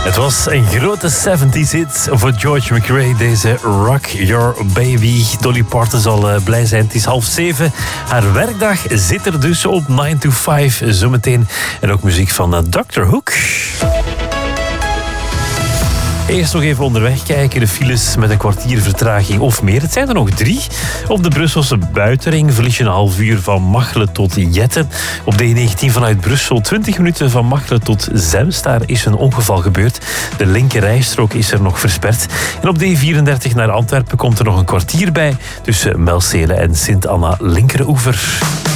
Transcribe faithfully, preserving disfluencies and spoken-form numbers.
Het was een grote zeventig hit voor George McRae, deze Rock Your Baby. Dolly Parton zal uh, blij zijn. Het is half zeven. Haar werkdag zit er dus op nine to five zometeen. En ook muziek van uh, doctor Hook. Eerst nog even onderweg kijken. De files met een kwartier vertraging of meer. Het zijn er nog drie. Op de Brusselse buitenring verlies je een half uur van Machelen tot Jetten. Op de E negentien vanuit Brussel twintig minuten van Machelen tot Zems. Daar is een ongeval gebeurd. De linker rijstrook is er nog versperd. En op de E vierendertig naar Antwerpen komt er nog een kwartier bij tussen Melcele en Sint-Anna Linkeroever.